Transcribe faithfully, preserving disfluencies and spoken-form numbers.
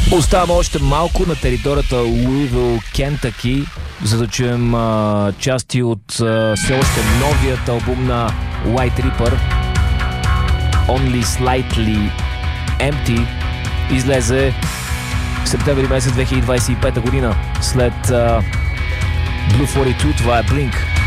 Оставаме още малко на територията Луивил, Кентъки, за да чуем а, части от а, все още новият албум на White Reaper, Only Slightly Empty. Излезе в септември месец две хиляди двадесет и пета година след а, Blue сорок и две. Това е Blink.